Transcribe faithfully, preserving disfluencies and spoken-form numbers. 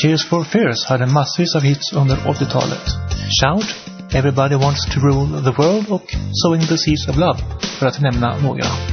Tears for Fears hade massvis av hits under åttiotalet. Shout, Everybody Wants to Rule the World och Sowing the Seeds of Love, för att nämna några.